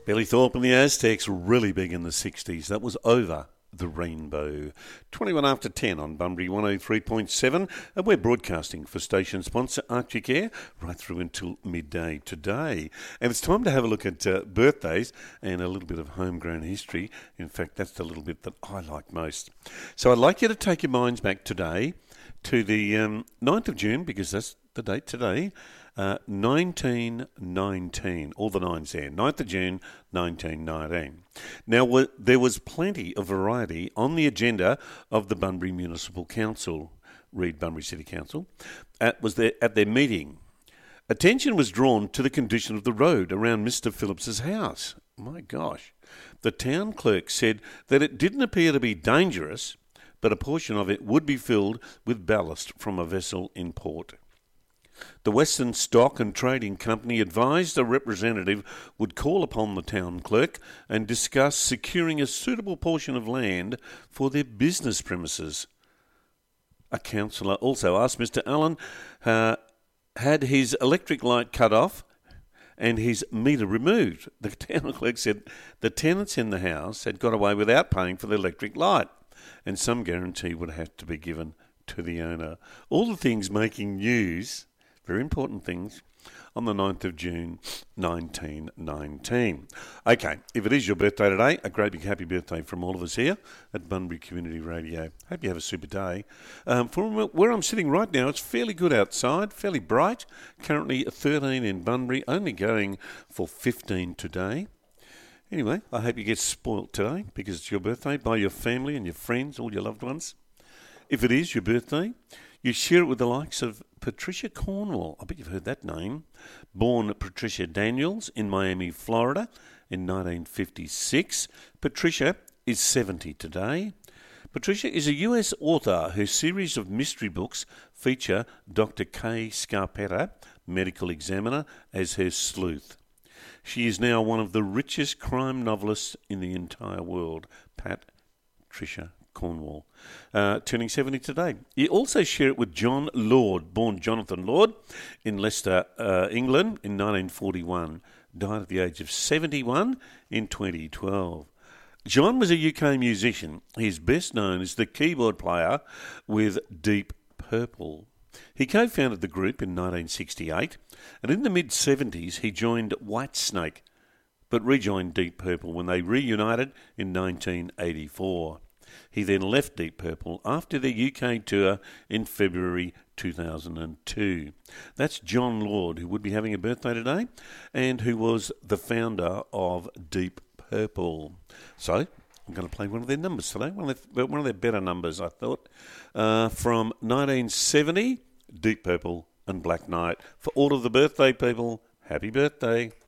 Billy Thorpe and the Aztecs, really big in the 60s. That was Over the Rainbow. 21 after 10 on Bunbury 103.7, and we're broadcasting for station sponsor Arctic Air right through until midday today. And it's time to have a look at birthdays and a little bit of homegrown history. In fact, that's the little bit that I like most. So I'd like you to take your minds back today to the 9th of June, because that's the date today, 1919, all the nines there, 9th of June, 1919. Now, there was plenty of variety on the agenda of the Bunbury Municipal Council, Reid Bunbury City Council, at their meeting. Attention was drawn to the condition of the road around Mr. Phillips's house. My gosh. The town clerk said that it didn't appear to be dangerous, but a portion of it would be filled with ballast from a vessel in port. The Western Stock and Trading Company advised a representative would call upon the town clerk and discuss securing a suitable portion of land for their business premises. A councillor also asked Mr. Allen had his electric light cut off and his meter removed. The town clerk said the tenants in the house had got away without paying for the electric light, and some guarantee would have to be given to the owner. All the things making news, very important things, on the 9th of June, 1919. Okay, if it is your birthday today, a great big happy birthday from all of us here at Bunbury Community Radio. Hope you have a super day. From where I'm sitting right now, it's fairly good outside, fairly bright. Currently 13 in Bunbury, only going for 15 today. Anyway, I hope you get spoilt today because it's your birthday by your family and your friends, all your loved ones. If it is your birthday, you share it with the likes of Patricia Cornwall. I bet you've heard that name. Born Patricia Daniels in Miami, Florida in 1956. Patricia is 70 today. Patricia is a US author whose series of mystery books feature Dr. Kay Scarpetta, medical examiner, as her sleuth. She is now one of the richest crime novelists in the entire world. Patricia Cornwall, turning 70 today. You also share it with John Lord, born Jonathan Lord in Leicester, England in 1941. Died at the age of 71 in 2012. John was a UK musician. He's best known as the keyboard player with Deep Purple. He co-founded the group in 1968, and in the mid-70s he joined Whitesnake, but rejoined Deep Purple when they reunited in 1984. He then left Deep Purple after their UK tour in February 2002. That's John Lord, who would be having a birthday today, and who was the founder of Deep Purple. So, I'm going to play one of their numbers today, one of their better numbers, I thought, from 1970, Deep Purple and Black Knight. For all of the birthday people, happy birthday.